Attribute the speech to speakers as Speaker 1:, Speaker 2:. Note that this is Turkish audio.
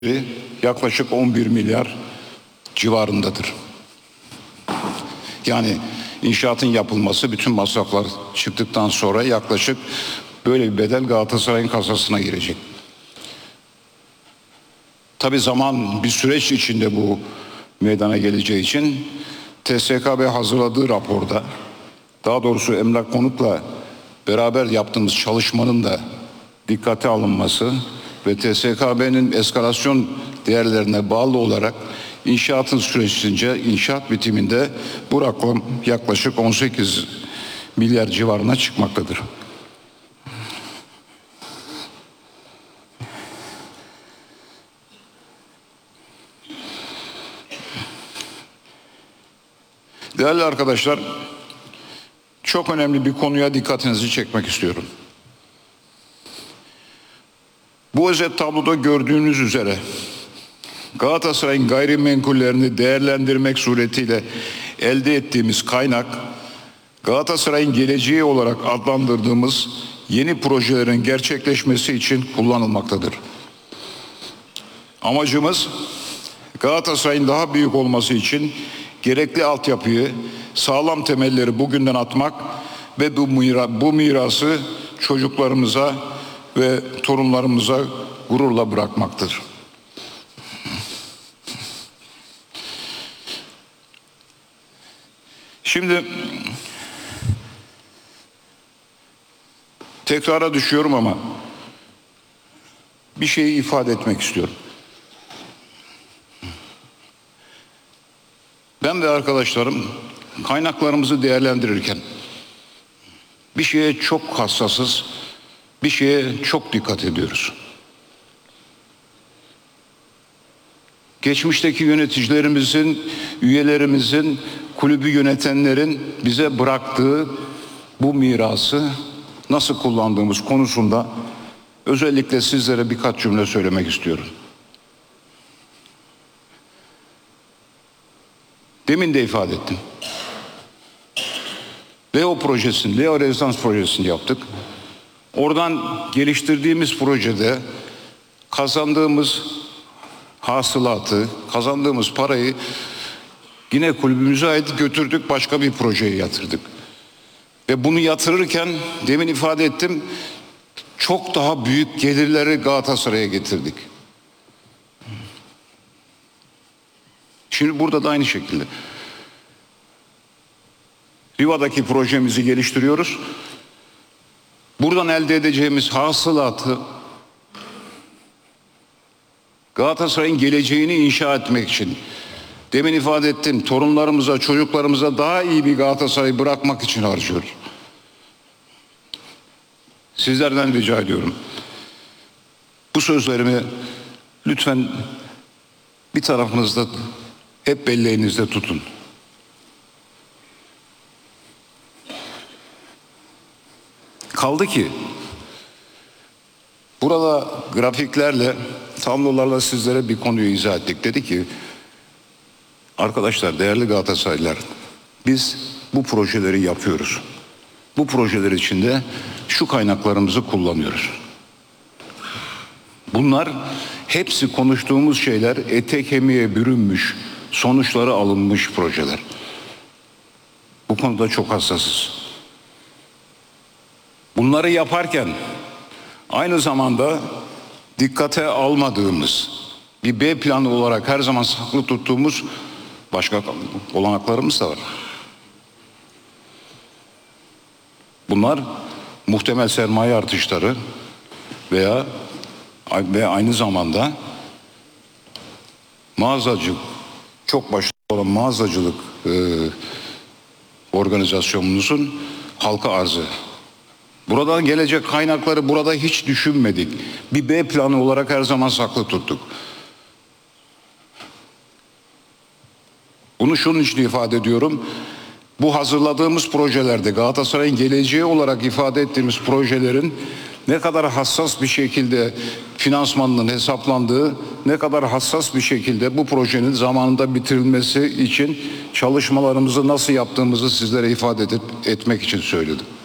Speaker 1: yaklaşık 11 milyar civarındadır. Yani inşaatın yapılması, bütün masraflar çıktıktan sonra yaklaşık böyle bir bedel Galatasaray'ın kasasına girecek. Tabii zaman bir süreç içinde bu meydana geleceği için TSKB hazırladığı raporda, daha doğrusu Emlak Konut'la beraber yaptığımız çalışmanın da dikkate alınması ve TSKB'nin eskalasyon değerlerine bağlı olarak inşaatın sürecince, inşaat bitiminde bu rakam yaklaşık 18 milyar civarına çıkmaktadır. Değerli arkadaşlar, çok önemli bir konuya dikkatinizi çekmek istiyorum. Bu özet tabloda gördüğünüz üzere Galatasaray'ın gayrimenkullerini değerlendirmek suretiyle elde ettiğimiz kaynak, Galatasaray'ın geleceği olarak adlandırdığımız yeni projelerin gerçekleşmesi için kullanılmaktadır. Amacımız Galatasaray'ın daha büyük olması için gerekli altyapıyı, sağlam temelleri bugünden atmak ve bu mirası çocuklarımıza ve torunlarımıza gururla bırakmaktır. Şimdi tekrara düşüyorum ama bir şeyi ifade etmek istiyorum. Ben ve arkadaşlarım kaynaklarımızı değerlendirirken bir şeye çok hassasız, bir şeye çok dikkat ediyoruz. Geçmişteki yöneticilerimizin, üyelerimizin, kulübü yönetenlerin bize bıraktığı bu mirası nasıl kullandığımız konusunda özellikle sizlere birkaç cümle söylemek istiyorum. Demin de ifade ettim. Leo Rezidans projesini yaptık. Oradan geliştirdiğimiz projede kazandığımız hasılatı, kazandığımız parayı yine kulübümüze ait götürdük, başka bir projeye yatırdık. Ve bunu yatırırken demin ifade ettim, çok daha büyük gelirleri Galatasaray'a getirdik. Şimdi burada da aynı şekilde. Riva'daki projemizi geliştiriyoruz. Buradan elde edeceğimiz hasılatı Galatasaray'ın geleceğini inşa etmek için, demin ifade ettim, torunlarımıza, çocuklarımıza daha iyi bir Galatasaray bırakmak için harcıyoruz. Sizlerden rica ediyorum. Bu sözlerimi lütfen bir tarafınızda hep belleğinizde tutun. Kaldı ki burada grafiklerle, tablolarla sizlere bir konuyu izah ettik. Dedi ki, arkadaşlar, değerli Galatasaraylılar, biz bu projeleri yapıyoruz. Bu projeler içinde şu kaynaklarımızı kullanıyoruz. Bunlar hepsi konuştuğumuz şeyler, ete kemiğe bürünmüş, sonuçları alınmış projeler. Bu konuda çok hassasız. Bunları yaparken aynı zamanda dikkate almadığımız, bir B planı olarak her zaman saklı tuttuğumuz başka olanaklarımız da var. Bunlar muhtemel sermaye artışları ve aynı zamanda çok başarılı olan mağazacılık organizasyonumuzun halka arzı. Buradan gelecek kaynakları burada hiç düşünmedik. Bir B planı olarak her zaman saklı tuttuk. Bunu şunun için ifade ediyorum. Bu hazırladığımız projelerde Galatasaray'ın geleceği olarak ifade ettiğimiz projelerin ne kadar hassas bir şekilde finansmanının hesaplandığı, ne kadar hassas bir şekilde bu projenin zamanında bitirilmesi için çalışmalarımızı nasıl yaptığımızı sizlere ifade etmek için söyledim.